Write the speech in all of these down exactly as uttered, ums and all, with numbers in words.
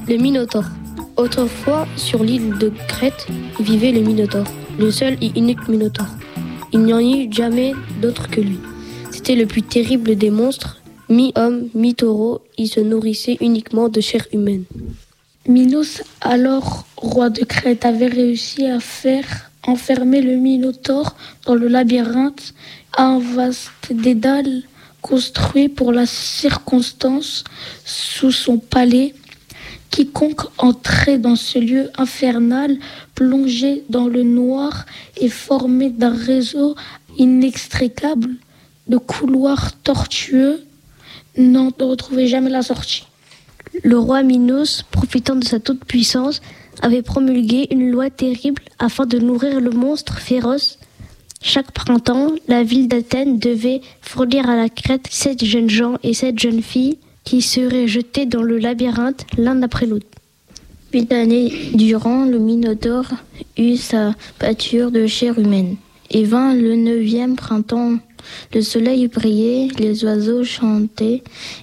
Le Minotaure. Autrefois, sur l'île de Crète, vivait le Minotaure, le seul et unique Minotaure. Il n'y en eut jamais d'autre que lui. C'était le plus terrible des monstres, mi-homme, mi-taureau. Il se nourrissait uniquement de chair humaine. Minos, alors roi de Crète, avait réussi à faire enfermer le Minotaure dans le labyrinthe, un vaste dédale construit pour la circonstance sous son palais. Quiconque entrait dans ce lieu infernal, plongé dans le noir et formé d'un réseau inextricable de couloirs tortueux, n'en retrouvait jamais la sortie. Le roi Minos, profitant de sa toute-puissance, avait promulgué une loi terrible afin de nourrir le monstre féroce. Chaque printemps, la ville d'Athènes devait fournir à la Crète sept jeunes gens et sept jeunes filles qui seraient jetés dans le labyrinthe l'un après l'autre. Huit années durant, le Minotaure eut sa pâture de chair humaine. Et vint le neuvième printemps. Le soleil brillait, les oiseaux chantaient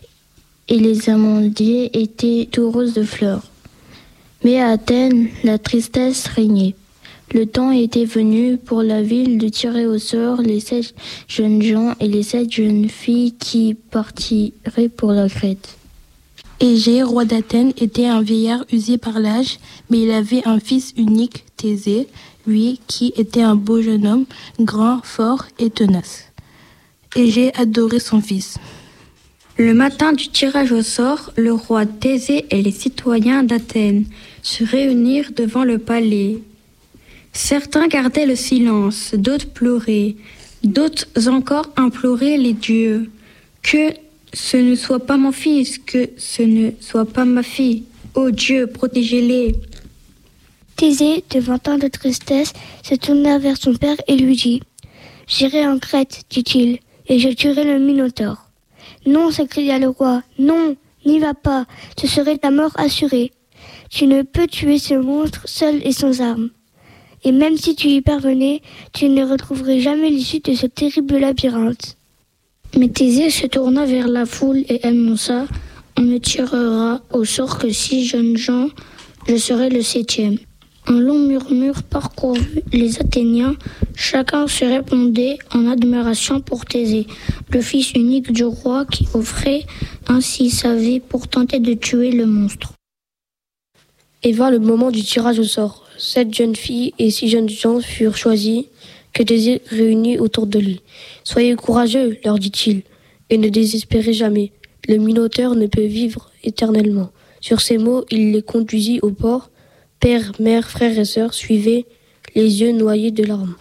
et les amandiers étaient tout roses de fleurs. Mais à Athènes, la tristesse régnait. Le temps était venu pour la ville de tirer au sort les sept jeunes gens et les sept jeunes filles qui partiraient pour la Crète. Égée, roi d'Athènes, était un vieillard usé par l'âge, mais il avait un fils unique, Thésée, lui, qui était un beau jeune homme, grand, fort et tenace. Égée adorait son fils. Le matin du tirage au sort, le roi Thésée et les citoyens d'Athènes se réunirent devant le palais. Certains gardaient le silence, d'autres pleuraient, d'autres encore imploraient les dieux. Que ce ne soit pas mon fils, que ce ne soit pas ma fille. Ô Dieu, protégez-les. Thésée, devant tant de tristesse, se tourna vers son père et lui dit « J'irai en Crète, dit-il, et je tuerai le Minotaure. »« Non, s'écria le roi, non, n'y va pas, ce serait ta mort assurée. Tu ne peux tuer ce monstre seul et sans armes. Et même si tu y parvenais, tu ne retrouverais jamais l'issue de ce terrible labyrinthe. » Mais Thésée se tourna vers la foule et annonça « On ne tirera au sort que six jeunes gens, je serai le septième. » Un long murmure parcourut les Athéniens, chacun se répondait en admiration pour Thésée, le fils unique du roi qui offrait ainsi sa vie pour tenter de tuer le monstre. Et vint le moment du tirage au sort. Sept jeunes filles et six jeunes gens furent choisis, que Thésée réunit autour de lui. « Soyez courageux, leur dit-il, et ne désespérez jamais. Le Minotaure ne peut vivre éternellement. » Sur ces mots, il les conduisit au port. Père, mère, frères et sœurs suivaient, les yeux noyés de larmes.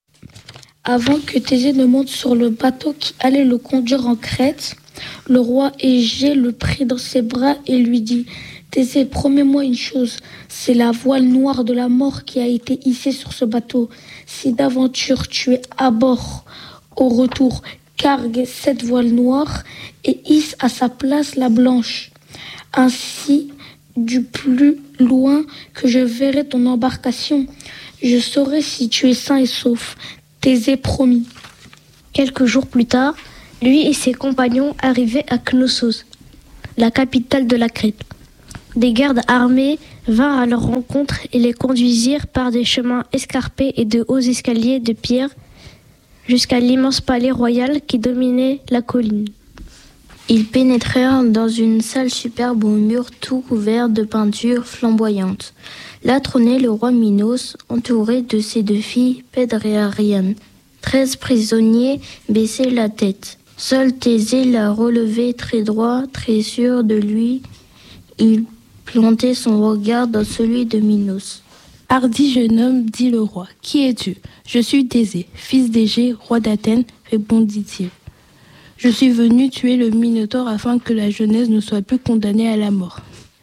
Avant que Thésée ne monte sur le bateau qui allait le conduire en Crète, le roi Égée le prit dans ses bras et lui dit « Thésée, promets-moi une chose, c'est la voile noire de la mort qui a été hissée sur ce bateau. Si d'aventure tu es à bord, au retour, cargue cette voile noire et hisse à sa place la blanche. Ainsi, du plus loin que je verrai ton embarcation, je saurai si tu es sain et sauf. » Thésée promit. Quelques jours plus tard, lui et ses compagnons arrivaient à Knossos, la capitale de la Crète. Des gardes armés vinrent à leur rencontre et les conduisirent par des chemins escarpés et de hauts escaliers de pierre jusqu'à l'immense palais royal qui dominait la colline. Ils pénétrèrent dans une salle superbe aux murs tout couverts de peintures flamboyantes. Là trônait le roi Minos, entouré de ses deux filles, Phèdre et Ariane. Treize prisonniers baissaient la tête. Seul Thésée la relevait très droit, très sûr de lui. Il plantait son regard dans celui de Minos. « Hardi jeune homme, dit le roi, qui es-tu ? Je suis Thésée, fils d'Égée, roi d'Athènes, répondit-il. Je suis venu tuer le Minotaure afin que la jeunesse ne soit plus condamnée à la mort. »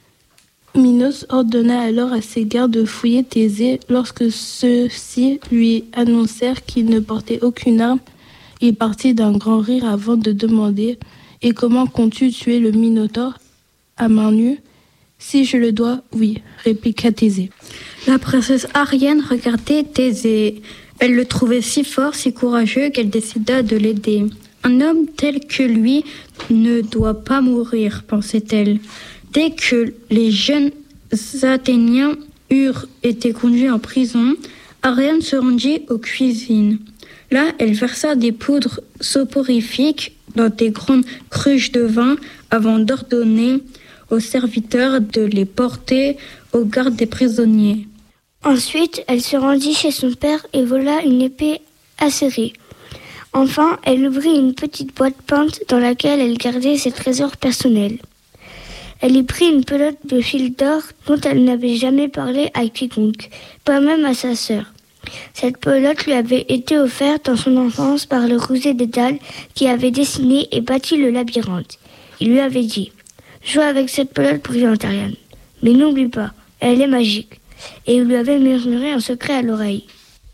Minos ordonna alors à ses gardes de fouiller Thésée. Lorsque ceux-ci lui annoncèrent qu'il ne portait aucune arme, il partit d'un grand rire avant de demander « Et comment comptes-tu tuer le Minotaure à main nue ?»« Si je le dois, oui, répliqua Thésée. » La princesse Ariane regardait Thésée. Elle le trouvait si fort, si courageux qu'elle décida de l'aider. Un homme tel que lui ne doit pas mourir, pensait-elle. Dès que les jeunes Athéniens eurent été conduits en prison, Ariane se rendit aux cuisines. Là, elle versa des poudres soporifiques dans des grandes cruches de vin avant d'ordonner aux serviteurs de les porter aux gardes des prisonniers. Ensuite, elle se rendit chez son père et vola une épée acérée. Enfin, elle ouvrit une petite boîte peinte dans laquelle elle gardait ses trésors personnels. Elle y prit une pelote de fil d'or dont elle n'avait jamais parlé à quiconque, pas même à sa sœur. Cette pelote lui avait été offerte dans son enfance par le rusé Dédale qui avait dessiné et bâti le labyrinthe. Il lui avait dit « Joue avec cette pelote, brillante Ariane, mais n'oublie pas, elle est magique. » Et il lui avait murmuré un secret à l'oreille.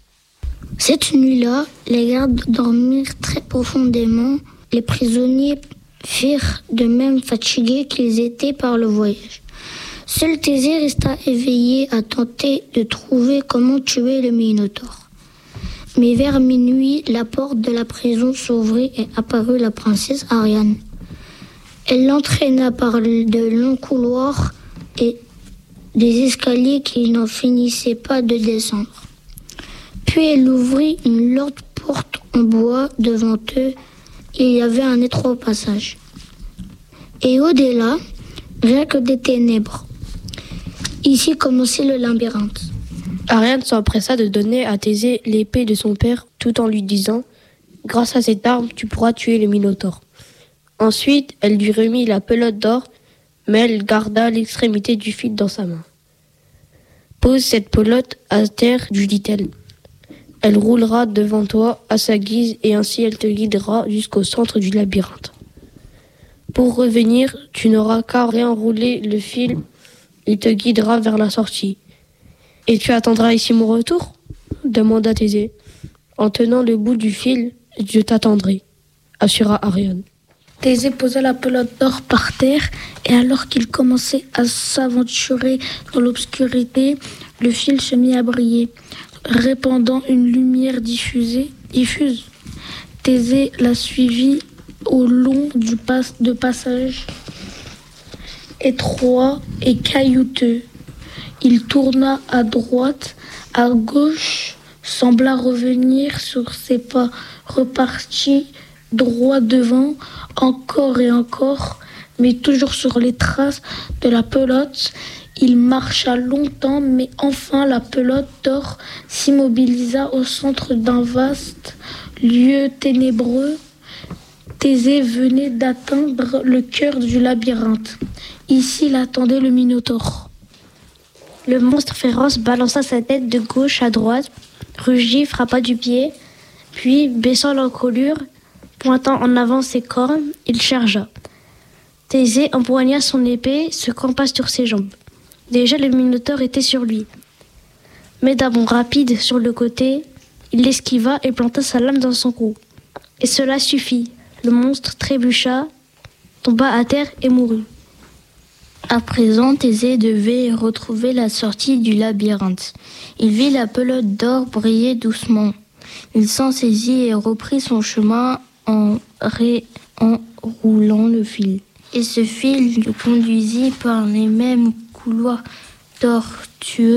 Cette nuit-là, les gardes dormirent très profondément. Les prisonniers firent de même fatigués qu'ils étaient par le voyage. Seul Thésée resta éveillé à tenter de trouver comment tuer le Minotaure. Mais vers minuit, la porte de la prison s'ouvrit et apparut la princesse Ariane. Elle l'entraîna par de longs couloirs et des escaliers qui n'en finissaient pas de descendre. Puis elle ouvrit une lourde porte en bois devant eux. Il y avait un étroit passage. Et au-delà, rien que des ténèbres. Ici commençait le labyrinthe. Ariane s'empressa de donner à Thésée l'épée de son père, tout en lui disant « Grâce à cette arme, tu pourras tuer le Minotaure. » Ensuite, elle lui remit la pelote d'or, mais elle garda l'extrémité du fil dans sa main. « Pose cette pelote à terre, lui dit-elle. Elle roulera devant toi à sa guise et ainsi elle te guidera jusqu'au centre du labyrinthe. Pour revenir, tu n'auras qu'à réenrouler le fil. Il te guidera vers la sortie. Et tu attendras ici mon retour ? Demanda Thésée. En tenant le bout du fil, je t'attendrai, assura Ariane. Thésée posa la pelote d'or par terre et alors qu'il commençait à s'aventurer dans l'obscurité, le fil se mit à briller, répandant une lumière diffusée, diffuse. Thésée la suivit au long du pas de passage étroit et caillouteux. Il tourna à droite, à gauche, sembla revenir sur ses pas, repartit droit devant, encore et encore, mais toujours sur les traces de la pelote. Il marcha longtemps, mais enfin la pelote d'or s'immobilisa au centre d'un vaste lieu ténébreux. Thésée venait d'atteindre le cœur du labyrinthe. Ici l'attendait le Minotaure. Le monstre féroce balança sa tête de gauche à droite, rugit, frappa du pied, puis, baissant l'encolure, pointant en avant ses cornes, il chargea. Thésée empoigna son épée, se campa sur ses jambes. Déjà le Minotaure était sur lui. Mais d'un bond rapide sur le côté, il l'esquiva et planta sa lame dans son cou. Et cela suffit. Le monstre trébucha, tomba à terre et mourut. À présent, Thésée devait retrouver la sortie du labyrinthe. Il vit la pelote d'or briller doucement. Il s'en saisit et reprit son chemin en réenroulant le fil. Et ce fil le conduisit par les mêmes couloirs tortueux